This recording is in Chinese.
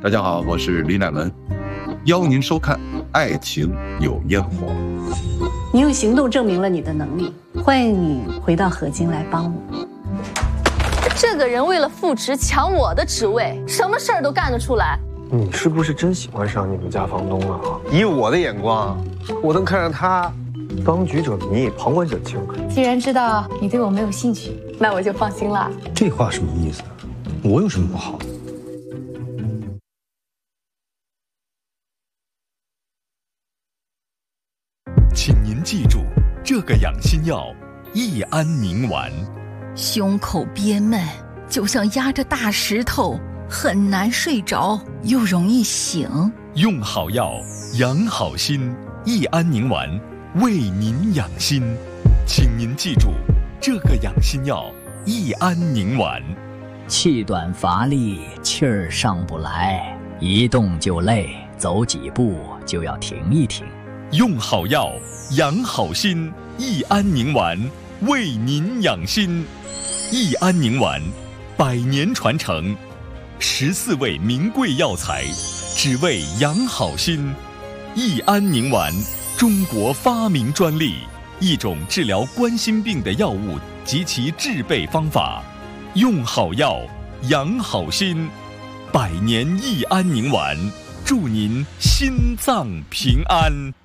大家好，我是李乃文，邀您收看《爱情有烟火》。 你用行动证明了你的能力，欢迎你回到河津来帮我。 这个人为了复职抢我的职位，什么事儿都干得出来。 你是不是真喜欢上你们家房东了？以我的眼光，我能看上他。当局者迷，旁观者清。 既然知道你对我没有兴趣，那我就放心了。 这话什么意思？我有什么不好？ 请您记住，这个养心药益安宁丸。 胸口憋闷，就像压着大石头，很难睡着，又容易醒。 用好药，养好心，益安宁丸为您养心。请您记住，这个养心药益安宁丸。 气短乏力，气儿上不来，一动就累，走几步就要停一停。 用好药，养好心，益安宁丸为您养心。益安宁丸100年传承，14味名贵药材，只为养好心。益安宁丸，中国发明专利，一种治疗冠心病的药物及其制备方法。用好药，养好心，100年益安宁丸，祝您心脏平安。